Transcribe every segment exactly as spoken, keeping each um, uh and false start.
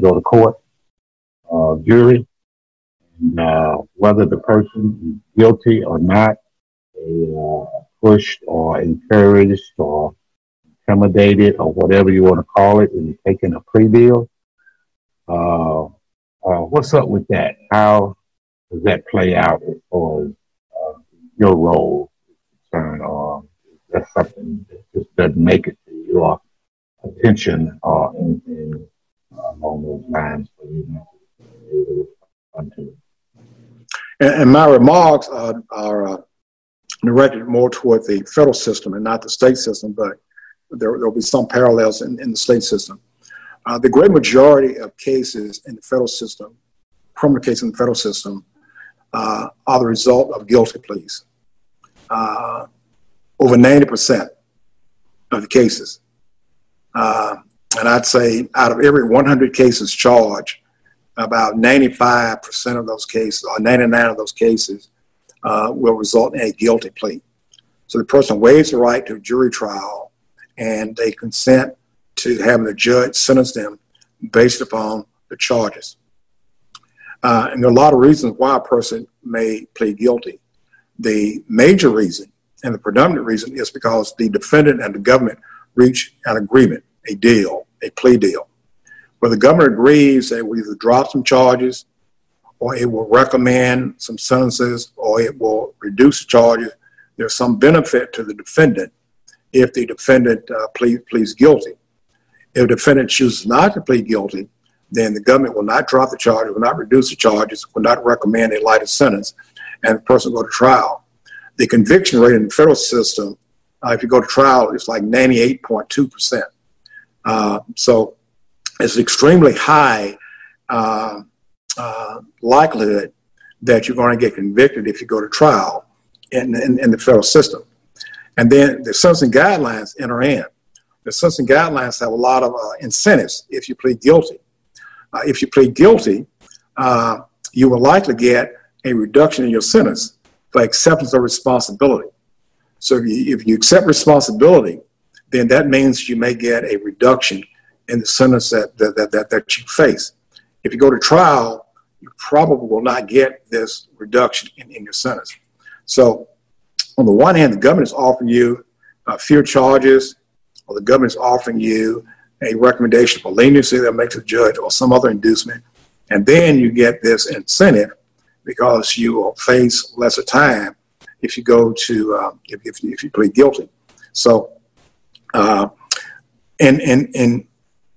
go to court, uh, jury, and uh, whether the person is guilty or not, they uh, pushed or encouraged or intimidated or whatever you want to call it in taking a plea deal. Uh, uh, what's up with that? How does that play out as far as uh, your role is concerned, or that's something that just doesn't make it to your attention or anything uh, along those lines for you not to be able to respond to it? And, and my remarks are, are uh, directed more toward the federal system and not the state system, but there will be some parallels in, in the state system. Uh, the great majority of cases in the federal system, criminal cases in the federal system, uh, are the result of guilty pleas. Uh, over ninety percent of the cases. Uh, and I'd say out of every one hundred cases charged, about ninety-five percent of those cases, or ninety-nine of those cases, uh, will result in a guilty plea. So the person waives the right to a jury trial, and they consent to having the judge sentence them based upon the charges. Uh, and there are a lot of reasons why a person may plead guilty. The major reason and the predominant reason is because the defendant and the government reach an agreement, a deal, a plea deal, where the government agrees that it will either drop some charges, or it will recommend some sentences, or it will reduce the charges. There's some benefit to the defendant if the defendant uh, plead, pleads guilty. If the defendant chooses not to plead guilty, then the government will not drop the charges, will not reduce the charges, will not recommend a lighter sentence, and the person will go to trial. The conviction rate in the federal system, uh, if you go to trial, it's like ninety-eight point two percent. Uh, so it's extremely high uh, uh, likelihood that you're going to get convicted if you go to trial in, in, in the federal system. And then the sentencing guidelines enter in. The sentencing guidelines have a lot of uh, incentives if you plead guilty. Uh, if you plead guilty, uh, you will likely get a reduction in your sentence for acceptance of responsibility. So if you, if you accept responsibility, then that means you may get a reduction in the sentence that, that, that, that, that you face. If you go to trial, you probably will not get this reduction in, in your sentence. So on the one hand, the government is offering you uh, fewer charges, or the government is offering you a recommendation for leniency that makes a judge or some other inducement. And then you get this incentive because you will face lesser time if you go to, uh, if, if, if you plead guilty. So uh, in, in, in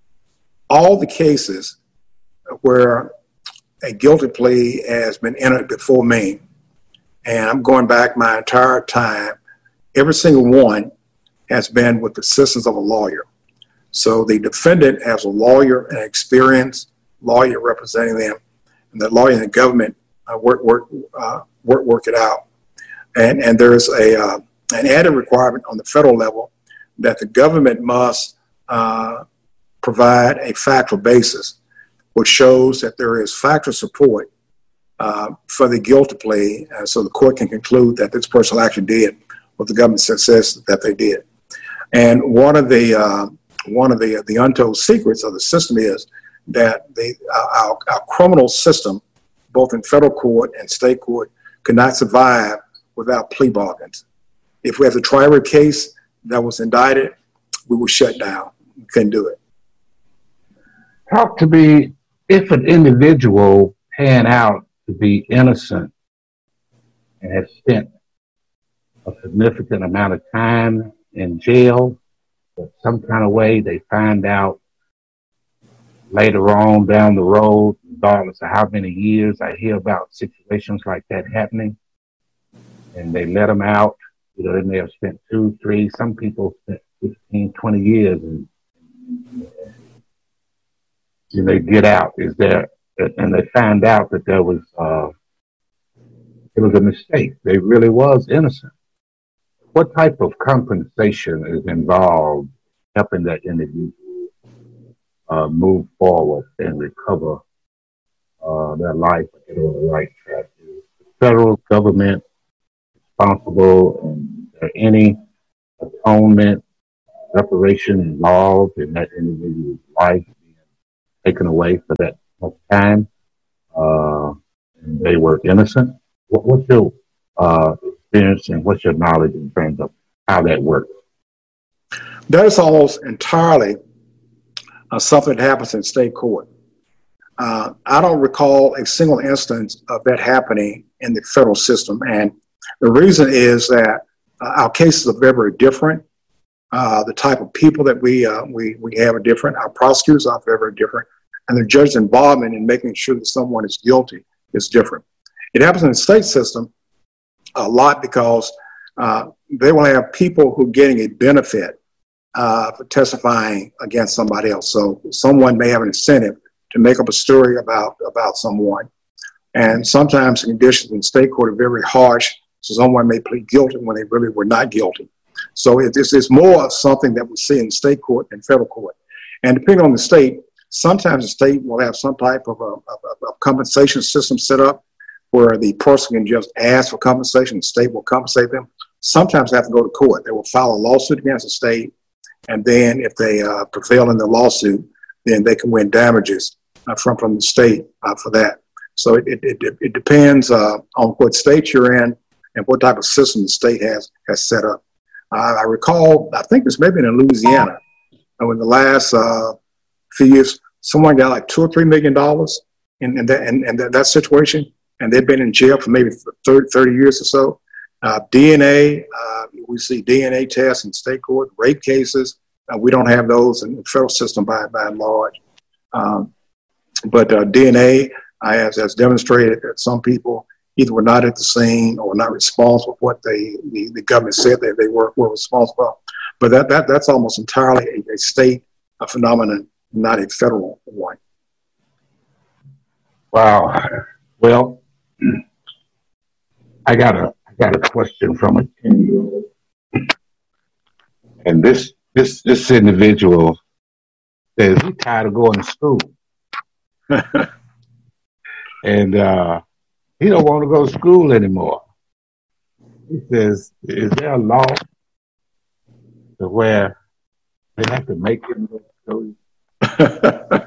all the cases where a guilty plea has been entered before me, and I'm going back my entire time, every single one has been with the assistance of a lawyer. So the defendant has a lawyer, an experienced lawyer representing them, and the lawyer and the government uh, work work uh, work work it out. And and there's a uh, an added requirement on the federal level that the government must uh, provide a factual basis, which shows that there is factual support uh, for the guilty plea, uh, so the court can conclude that this person actually did what the government says that they did. And one of the uh, one of the the untold secrets of the system is that the uh, our, our criminal system, both in federal court and state court, could not survive without plea bargains. If we have to try every case that was indicted, we would shut down. We couldn't do it. Talk to me, if an individual pan out to be innocent and has spent a significant amount of time in jail, but some kind of way they find out later on down the road, regardless of how many years, I hear about situations like that happening, and they let them out. You know, they may have spent two, three, some people spent fifteen, twenty years, and, and they get out. Is there, and they find out that there was, uh, it was a mistake. They really was innocent. What type of compensation is involved helping that individual uh, move forward and recover uh, their life and get on the right track? Is the federal government responsible, and is there any atonement, reparation involved in that individual's life being taken away for that much time. Uh, and they were innocent. What, what's your uh, experience and what's your knowledge in terms of how that works? That is almost entirely uh, something that happens in state court. Uh, I don't recall a single instance of that happening in the federal system. And the reason is that uh, our cases are very, very different. Uh, the type of people that we, uh, we, we have are different. Our prosecutors are very, very different. And the judge's involvement in making sure that someone is guilty is different. It happens in the state system a lot because uh, they will have people who are getting a benefit uh, for testifying against somebody else. So someone may have an incentive to make up a story about, about someone. And sometimes the conditions in state court are very harsh, so someone may plead guilty when they really were not guilty. So it, it's, it's more of something that we see in state court than federal court. And depending on the state, sometimes the state will have some type of a, of, of compensation system set up where the person can just ask for compensation, the state will compensate them. Sometimes they have to go to court. They will file a lawsuit against the state, and then if they uh, prevail in the lawsuit, then they can win damages uh, from, from the state uh, for that. So it, it, it, it depends uh, on what state you're in and what type of system the state has, has set up. Uh, I recall, I think this may have been in Louisiana, uh, in the last uh, few years, someone got like two or three million dollars in, in, that, in, in that, that situation, and they've been in jail for maybe thirty, thirty years or so. Uh, D N A, uh, we see D N A tests in state court, rape cases. Uh, we don't have those in the federal system by, by and large. Um, but uh, D N A uh, has, has demonstrated that some people either were not at the scene or not responsible for what they, the, the government said that they were, were responsible. But that, that that's almost entirely a, a state a phenomenon, not a federal one. Wow. Well, I got a I got a question from a ten-year-old, and this this this individual says he's tired of going to school, and uh, he don't want to go to school anymore. He says, "Is there a law to where they have to make him go to school?"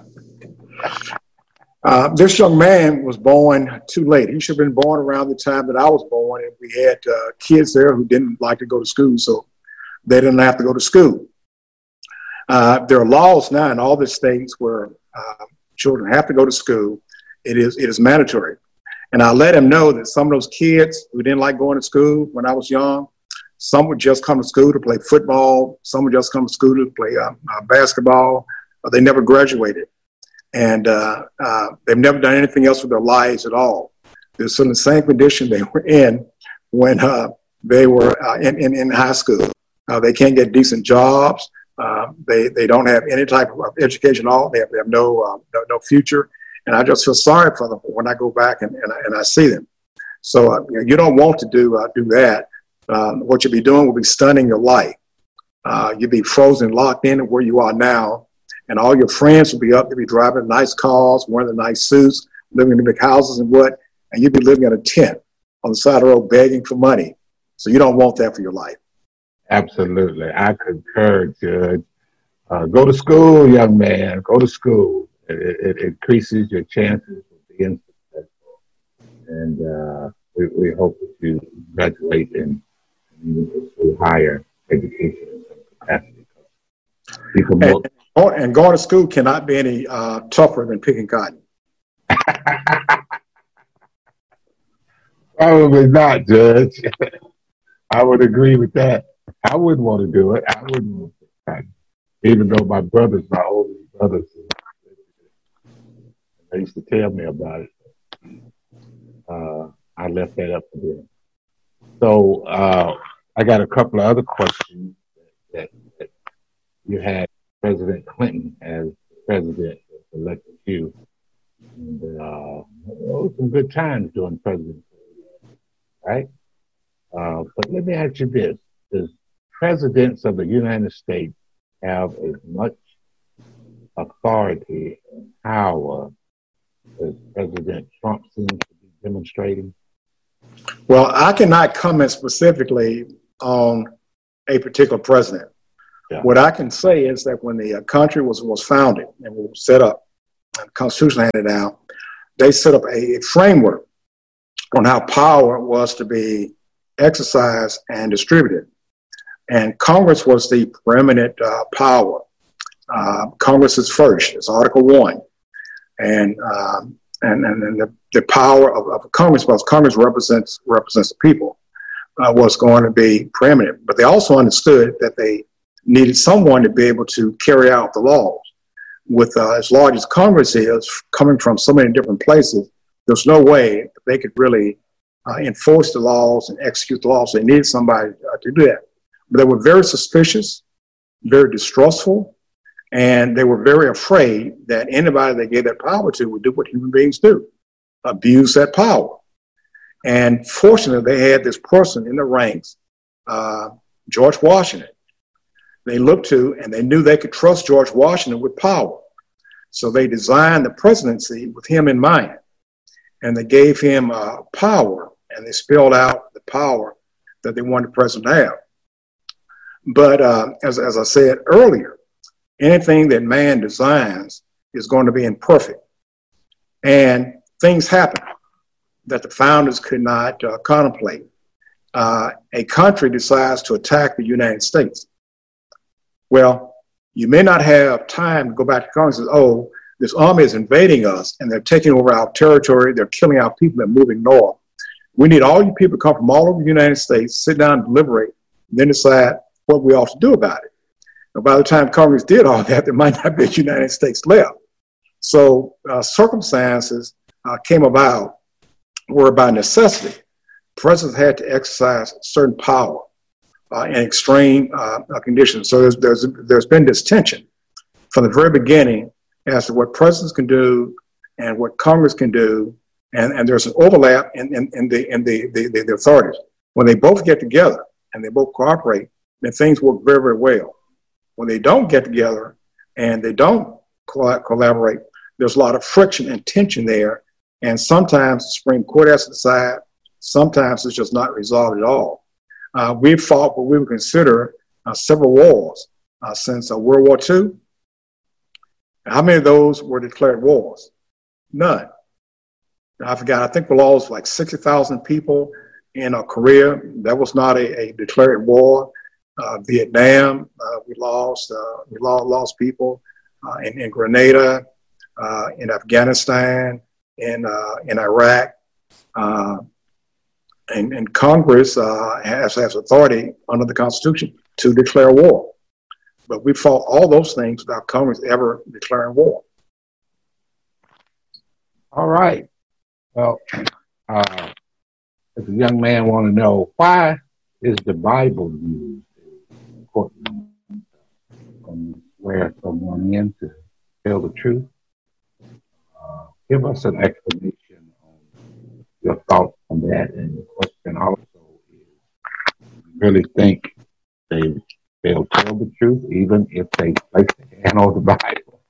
Uh, this young man was born too late. He should have been born around the time that I was born, and we had uh, kids there who didn't like to go to school, so they didn't have to go to school. Uh, there are laws now in all the states where uh, children have to go to school. It is it is mandatory. And I let him know that some of those kids who didn't like going to school when I was young, some would just come to school to play football, some would just come to school to play uh, uh, basketball, but they never graduated. And uh, uh, they've never done anything else with their lives at all. They're still in the same condition they were in when uh, they were uh, in, in, in high school. Uh, they can't get decent jobs. Uh, they they don't have any type of education at all. They have, they have no, uh, no no future. And I just feel sorry for them when I go back and, and, I, and I see them. So uh, you know, you don't want to do uh, do that. Um, what you'll be doing will be stunning your life. Uh, you'll be frozen, locked in where you are now. And all your friends will be up, they'll be driving nice cars, wearing the nice suits, living in the big houses and what, and you'll be living in a tent on the side of the road begging for money. So you don't want that for your life. Absolutely. I concur, Judge. Uh, go to school, young man. Go to school. It, it increases your chances of being successful. And uh, we, we hope that you graduate and pursue higher education in some capacity. People more. Oh, and going to school cannot be any uh, tougher than picking cotton. Probably not, Judge. I would agree with that. I wouldn't want to do it. I wouldn't want to pick cotton, even though my brothers, my older brothers, they used to tell me about it. Uh, I left that up to them. So uh, I got a couple of other questions that, that you had. President Clinton as president elected you. And uh, those some good times during presidency, right? Uh, but let me ask you this. Does presidents of the United States have as much authority and power as President Trump seems to be demonstrating? Well, I cannot comment specifically on a particular president. Yeah. What I can say is that when the uh, country was, was founded and was set up, the Constitution handed down, they set up a, a framework on how power was to be exercised and distributed. And Congress was the preeminent uh, power. Uh, Congress is first. It's Article One, and um, and and, and the, the power of, of Congress, because Congress represents represents the people, uh, was going to be preeminent. But they also understood that they needed someone to be able to carry out the laws. With uh, as large as Congress is, coming from so many different places, there's no way that they could really uh, enforce the laws and execute the laws. They needed somebody uh, to do that. But they were very suspicious, very distrustful, and they were very afraid that anybody they gave that power to would do what human beings do, abuse that power. And fortunately, they had this person in the ranks, uh, George Washington. They looked to, and they knew they could trust George Washington with power. So they designed the presidency with him in mind. And they gave him uh, power, and they spelled out the power that they wanted the president to have. But uh, as, as I said earlier, anything that man designs is going to be imperfect. And things happen that the founders could not uh, contemplate. Uh, a country decides to attack the United States. Well, you may not have time to go back to Congress and say, oh, this army is invading us and they're taking over our territory. They're killing our people. They're moving north. We need all you people to come from all over the United States, sit down and deliberate, and then decide what we ought to do about it. And by the time Congress did all that, there might not be a United States left. So uh, circumstances uh, came about where by necessity, presidents had to exercise certain power uh, in extreme uh, conditions. So there's, there's, there's been this tension from the very beginning as to what presidents can do and what Congress can do. And, and there's an overlap in, in, in, the, in the, the, the, the authorities. When they both get together and they both cooperate, then things work very, very well. When they don't get together and they don't co- collaborate, there's a lot of friction and tension there. And sometimes the Supreme Court has to decide. Sometimes it's just not resolved at all. Uh, we've fought what we would consider uh, several wars uh, since uh, World War Two. How many of those were declared wars? None. I forgot, I think we lost like sixty thousand people in uh, Korea. That was not a, a declared war. Uh, Vietnam, uh, we lost uh, we lost, lost people uh, in, in Grenada, uh, in Afghanistan, in uh, in Iraq, uh, and, and Congress uh, has has authority under the Constitution to declare war. But we fought all those things without Congress ever declaring war. All right. Well, uh, if a young man want to know, why is the Bible used in courtroom when you swear someone in to tell the truth? Uh, give us an explanation on your thoughts on that. And the question also is, do you really think they, they'll tell the truth even if they place their hand on the Bible?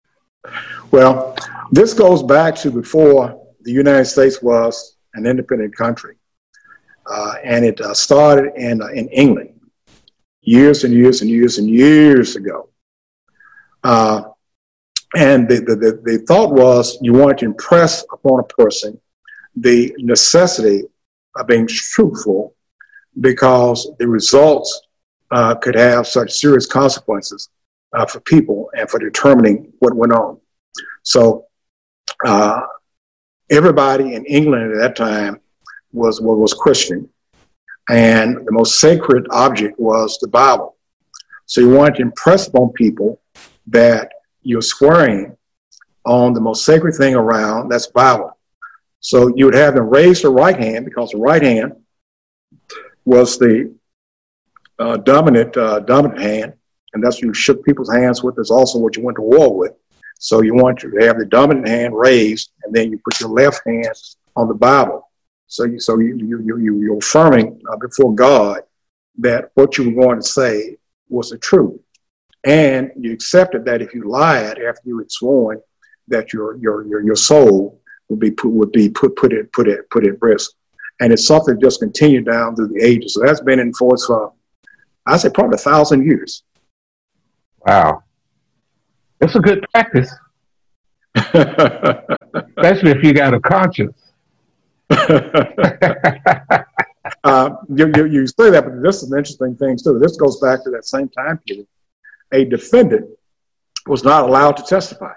Well, this goes back to before the United States was an independent country. Uh, and it uh, started in, uh, in England years and years and years and years ago. Uh, and the, the, the, the thought was you wanted to impress upon a person the necessity of being truthful because the results uh, could have such serious consequences uh, for people and for determining what went on. So uh, everybody in England at that time was, was was Christian, and the most sacred object was the Bible. So you wanted to impress upon people that you're swearing on the most sacred thing around, that's Bible. So you would have them raise the right hand because the right hand was the uh, dominant uh, dominant hand, and that's what you shook people's hands with. That's also what you went to war with. So you want to have the dominant hand raised, and then you put your left hand on the Bible. So you, so you, you, you, you're affirming uh, before God that what you were going to say was the truth. And you accepted that if you lied after you had sworn, that your, your, your, your soul would be put, would be put, put it, put it, put at risk. And it's something that just continued down through the ages. So that's been in force for, I say, probably a thousand years. Wow. It's a good practice. especially if you got a conscience. uh, you, you, you say that, but this is an interesting thing too. This goes back to that same time period. A defendant was not allowed to testify.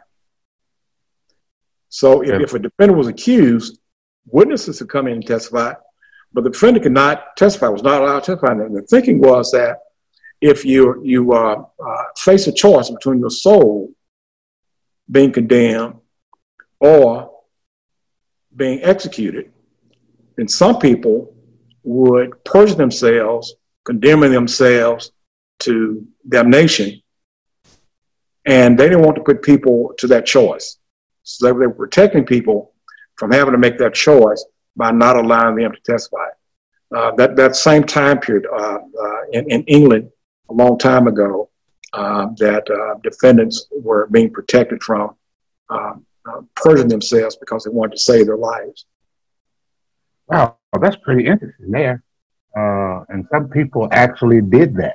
So if, yeah. if a defendant was accused, witnesses could come in and testify, but the defendant could not testify, was not allowed to testify. And the thinking was that if you, you uh, uh, face a choice between your soul being condemned or being executed, then some people would perjure themselves, condemning themselves to damnation, and they didn't want to put people to that choice. So they were protecting people from having to make that choice by not allowing them to testify. Uh, that, that same time period uh, uh, in, in England a long time ago, uh, that uh, defendants were being protected from uh, uh, perjuring themselves because they wanted to save their lives. Wow, that's pretty interesting there. Uh, and some people actually did that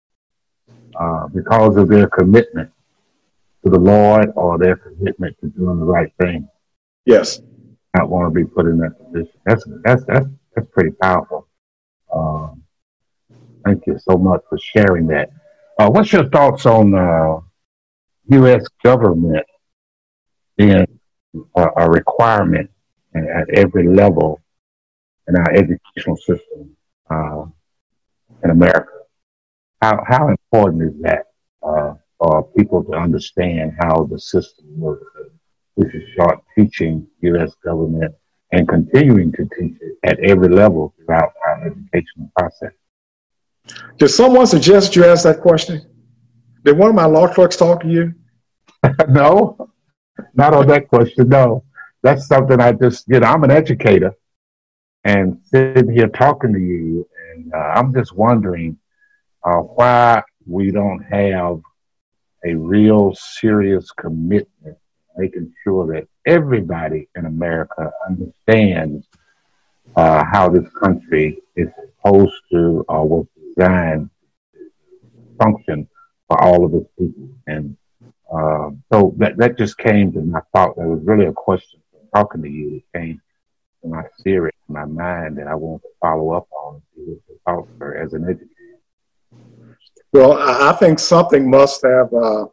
uh, because of their commitment to the Lord or their commitment to doing the right thing. Yes. Not want to be put in that position. That's that's that's that's pretty powerful. Um, thank you so much for sharing that. Uh, what's your thoughts on uh, U S government being a, a requirement at every level in our educational system uh, in America? How how important is that uh, for people to understand how the system works? We should start teaching U S government and continuing to teach it at every level throughout our educational process. Did someone suggest you ask that question? Did one of my law clerks talk to you? No, not on that question. No, that's something I just, you know, I'm an educator and sitting here talking to you, and uh, I'm just wondering uh, why we don't have a real serious commitment making sure that everybody in America understands uh, how this country is supposed to or uh, was designed to function for all of its people. And uh, so that, that just came to my thought. That was really a question from talking to you. It came to my spirit, my mind, that I want to follow up on and see what your thoughts are as an educator. Well, I think something must have uh,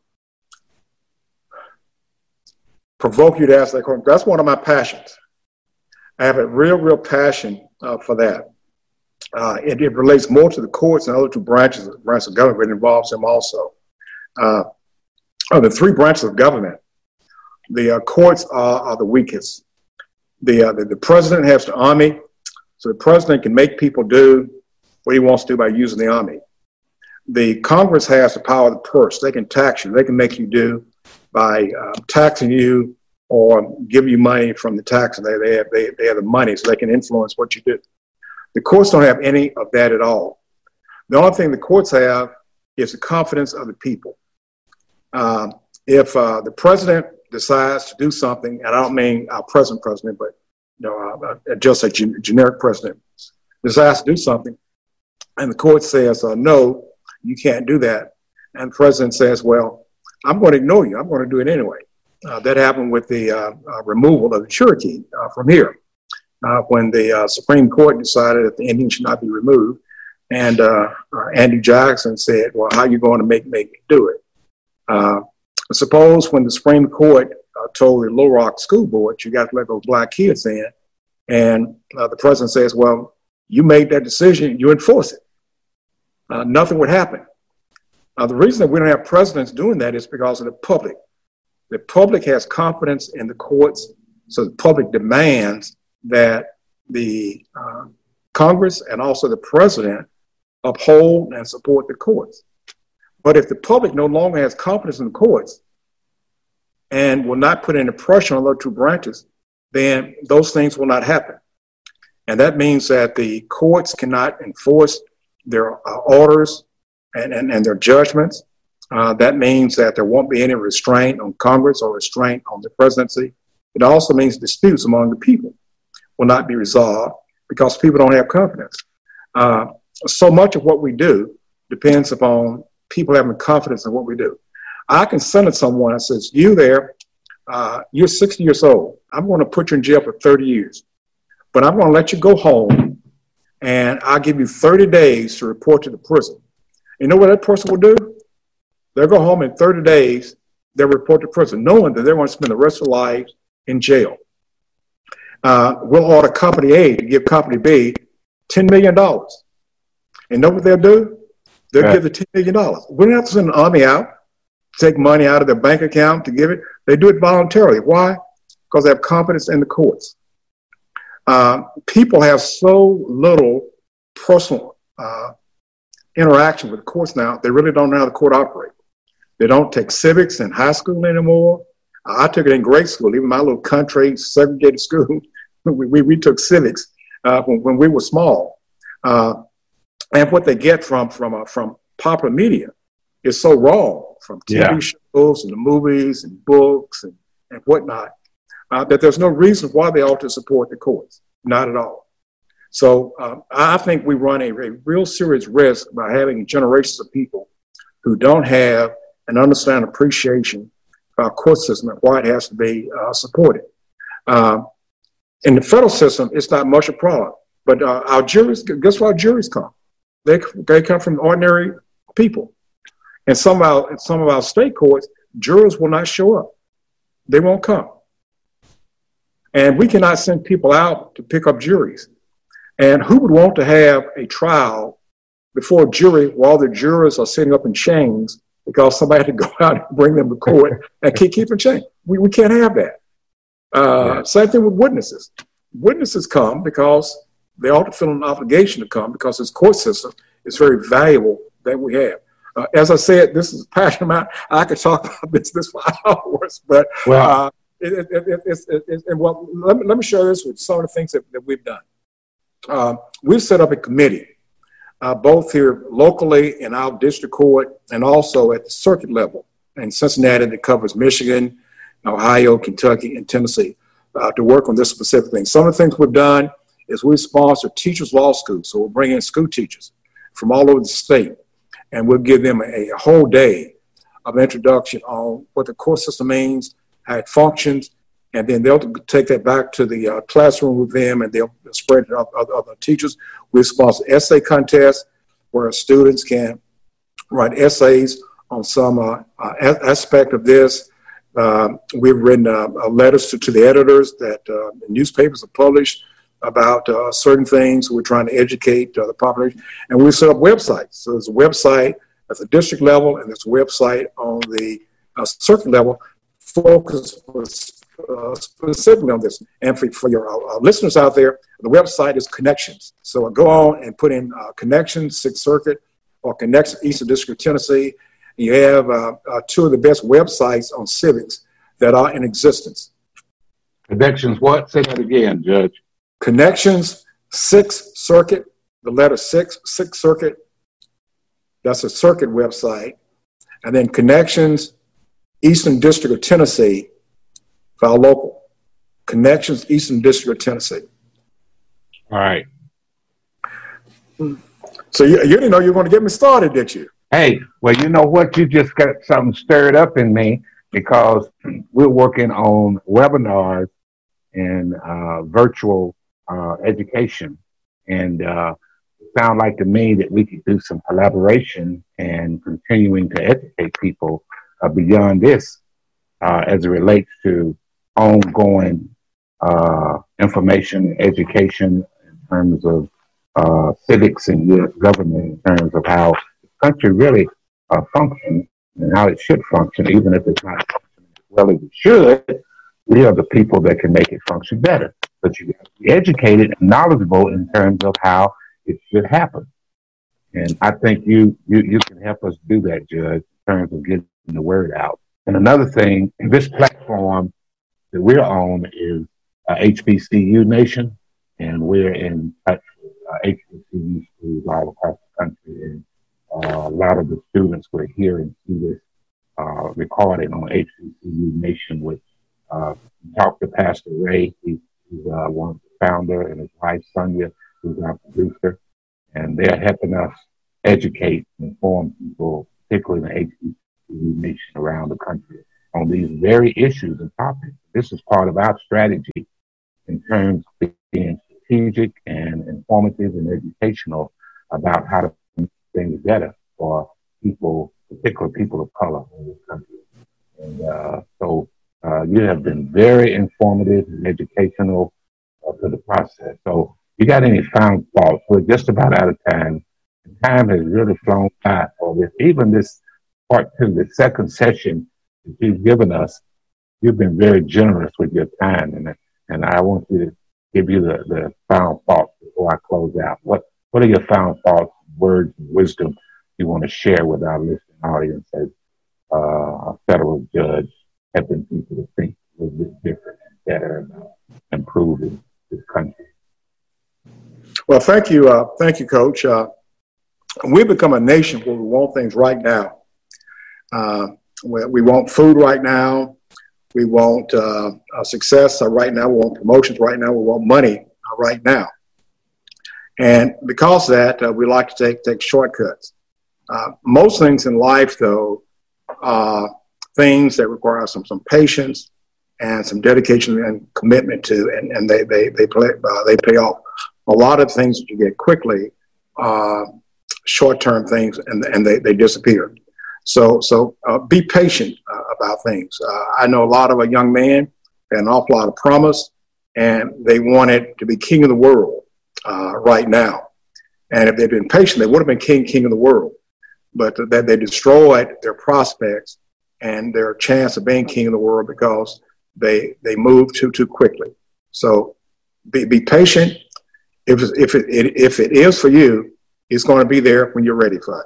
provoke you to ask that question. That's one of my passions. I have a real, real passion uh, for that. Uh, it, it relates more to the courts and other two branches, branches of government, but it involves them also. Uh, of the three branches of government, the uh, courts are, are the weakest. The, uh, the the president has the army, so the president can make people do what he wants to do by using the army. The Congress has the power of the purse. They can tax you. They can make you do by uh, taxing you or give you money from the tax. They, they, have, they, they have the money, so they can influence what you do. The courts don't have any of that at all. The only thing the courts have is the confidence of the people. Um, if uh, the president decides to do something, and I don't mean our present president, but you know, uh, just a gen- generic president, decides to do something, and the court says, uh, no, you can't do that, and the president says, well, I'm going to ignore you. I'm going to do it anyway. Uh, that happened with the uh, uh, removal of the Cherokee uh, from here, uh, when the uh, Supreme Court decided that the Indians should not be removed. And uh, uh, Andrew Jackson said, well, how are you going to make, make me do it? Uh, suppose when the Supreme Court uh, told the Little Rock School Board, you got to let those black kids in, and uh, the president says, well, you made that decision, you enforce it. Uh, nothing would happen. Uh, the reason that we don't have presidents doing that is because of the public. The public has confidence in the courts, so the public demands that the uh, Congress and also the president uphold and support the courts. But if the public no longer has confidence in the courts and will not put any pressure on those two branches, then those things will not happen. And that means that the courts cannot enforce their uh, orders and, and, and their judgments. Uh, that means that there won't be any restraint on Congress or restraint on the presidency. It also means disputes among the people will not be resolved because people don't have confidence. Uh, so much of what we do depends upon people having confidence in what we do. I can send it to someone and says, you there, uh, you're sixty years old. I'm going to put you in jail for thirty years, but I'm going to let you go home, and I'll give you thirty days to report to the prison. You know what that person will do? They'll go home in thirty days. They'll report to prison, knowing that they're going to spend the rest of their lives in jail. Uh, we'll order Company A to give Company B ten million dollars. And know what they'll do? They'll right. give the ten million dollars. We don't have to send an army out, take money out of their bank account to give it. They do it voluntarily. Why? Because they have confidence in the courts. Uh, people have so little personal uh, interaction with the courts now, they really don't know how the court operates. They don't take civics in high school anymore. Uh, I took it in grade school, even my little country segregated school. we, we, we took civics uh, when, when we were small. Uh, and what they get from from uh, from popular media is so wrong, from T V yeah. shows and the movies and books and, and whatnot, uh, that there's no reason why they ought to support the courts. Not at all. So uh, I think we run a, a real serious risk by having generations of people who don't have and understand appreciation for our court system and why it has to be uh, supported. Uh, in the federal system, it's not much a problem. But uh, our juries, guess where our juries come? They they come from ordinary people. And some of our some of our state courts, jurors will not show up. They won't come. And we cannot send people out to pick up juries. And who would want to have a trial before a jury while the jurors are sitting up in chains because somebody had to go out and bring them to court and keep, keep them chained? We, we can't have that. Uh, yeah. Same thing with witnesses. Witnesses come because they ought to feel an obligation to come because this court system is very valuable that we have. Uh, as I said, this is a passion of mine. I could talk about this this for hours, but wow. uh, it, it, it, it, it, it, it, well, let me, let me share this with some of the things that, that we've done. Uh, we've set up a committee, uh, both here locally in our district court and also at the circuit level in Cincinnati that covers Michigan, Ohio, Kentucky, and Tennessee uh, to work on this specific thing. Some of the things we've done is we sponsor teachers' law schools. So we'll bring in school teachers from all over the state, and we'll give them a, a whole day of introduction on what the court system means, how it functions, and then they'll take that back to the uh, classroom with them, and they'll spread it to other, other teachers. We sponsor essay contests where students can write essays on some uh, uh, aspect of this. Uh, we've written uh, letters to, to the editors that uh, the newspapers have published about uh, certain things. We're trying to educate uh, the population, and we set up websites. So there's a website at the district level, and there's a website on the uh, circuit level focused uh, specifically on this. And for, for your uh, listeners out there, the website is Connections. So go on and put in uh, Connections, Sixth Circuit, or Connections, Eastern District of Tennessee. You have uh, uh, two of the best websites on civics that are in existence. Connections what? Say that again, Judge. Connections, Sixth Circuit, the letter six, Sixth Circuit. That's a circuit website. And then Connections, Eastern District of Tennessee, for our local. Connections, Eastern District of Tennessee. All right. So you, you didn't know you were going to get me started, did you? Hey, well, you know what? You just got something stirred up in me because we're working on webinars and uh, virtual uh, education. And uh, it sounded like to me that we could do some collaboration and continuing to educate people uh, beyond this uh, as it relates to ongoing uh, information, education in terms of uh, civics and U S government, in terms of how the country really uh, functions and how it should function, even if it's not functioning as well as it should. We are the people that can make it function better. But you have to be educated and knowledgeable in terms of how it should happen. And I think you, you, you can help us do that, Judge, in terms of getting the word out. And another thing, this platform that we're on is uh, H B C U Nation, and we're in touch with uh, H B C U schools all across the country. And uh, a lot of the students will hear and see this uh, recording on H B C U Nation, which uh, talked to Pastor Ray. He's, he's uh, one of the founder, and his wife, Sonia, who's our producer. And they're helping us educate and inform people, particularly in the H B C U Nation around the country, on these very issues and topics. This is part of our strategy in terms of being strategic and informative and educational about how to make things better for people, particularly people of color in this country. And uh, so uh, you have been very informative and educational uh, to the process. So you got any final thoughts? We're just about out of time. Time has really flown by for this. Even this part two, the second session that you've given us, you've been very generous with your time. And and I want you to give you the, the final thoughts before I close out. What What are your final thoughts, words, and wisdom you want to share with our listening audience as uh, a federal judge helping people to think a little bit different and better about improving this country? Well, thank you. Uh, thank you, Coach. Uh, we've become a nation where we want things right now. Uh, we, we want food right now. We want uh, uh, success uh, right now. We want promotions right now. We want money uh, right now. And because of that, uh, we like to take, take shortcuts. Uh, most things in life, though, are things that require some, some patience and some dedication and commitment to, and, and they, they, they, play, uh, they pay off. A lot of things that you get quickly are short-term things, and, and they, they disappear. So so uh, be patient uh, about things. Uh, I know a lot of a young man, an awful lot of promise, and they wanted to be king of the world uh, right now. And if they'd been patient, they would have been king, king of the world. But that they destroyed their prospects and their chance of being king of the world because they they moved too too quickly. So be be patient. If if it, it if it is for you, it's going to be there when you're ready for it.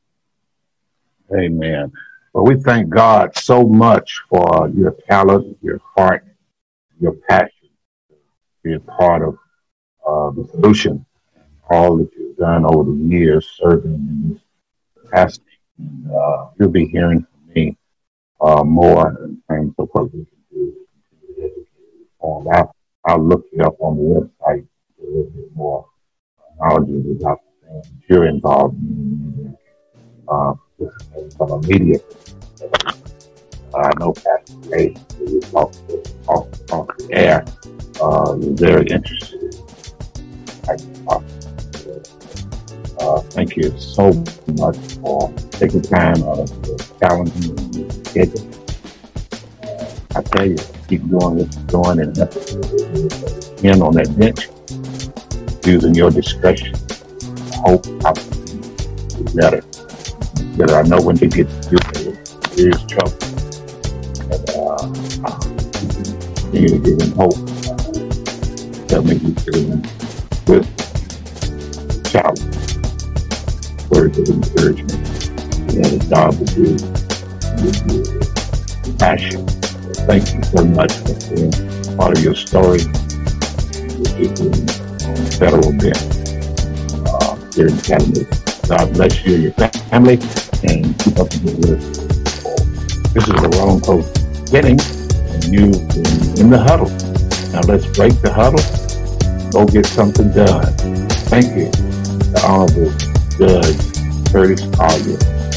Amen. Well, we thank God so much for your talent, your heart, your passion, being part of uh, the solution, all that you've done over the years serving in this capacity. And, uh, you'll be hearing from me uh, more in terms of what we can do to educate on that. I'll look you up on the website a little bit more knowledge about the things that you're involved in. Uh, from a media perspective. Uh, I know Pastor Ray, who you talk to off, off the air, uh, you're very interested in uh, thank you so much for taking time out of your challenging schedule. Uh, I tell you, keep doing what you're doing and in on that bench, using your discretion, hope, opportunity is better. That I know when they get to do it, there is trouble. But uh, uh, continue to give them hope. That makes you feel with challenge, words of encouragement. You have a job to do with your passion. So thank you so much for being part of your story, which is in federal bench uh, here in Canada. God bless you and your family, and keep up the good work. This is the Wrong Coach getting, and you in the huddle. Now let's break the huddle, go get something done. Thank you, the Honorable Judge Curtis Collier.